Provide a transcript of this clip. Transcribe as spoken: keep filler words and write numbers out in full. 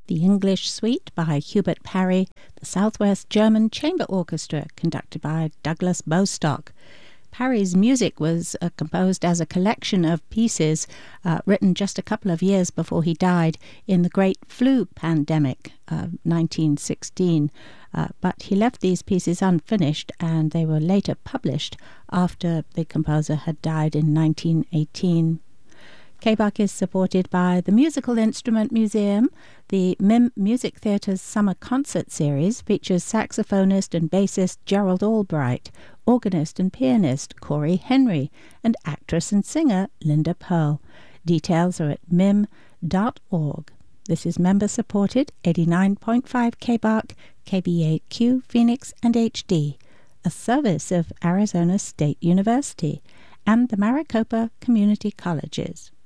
the English Suite by Hubert Parry, the Southwest German Chamber Orchestra conducted by Douglas Bostock. Parry's music was uh, composed as a collection of pieces uh, written just a couple of years before he died in the Great Flu Pandemic of nineteen sixteen. Uh, but he left these pieces unfinished, and they were later published after the composer had died in nineteen eighteen. K B U C is supported by the Musical Instrument Museum. The M I M Music Theatre's Summer Concert Series features saxophonist and bassist Gerald Albright, organist and pianist Corey Henry, and actress and singer Linda Pearl. Details are at M I M dot org. This is member-supported eighty-nine point five K B U C, K B eight Q, Phoenix and H D, a service of Arizona State University and the Maricopa Community Colleges.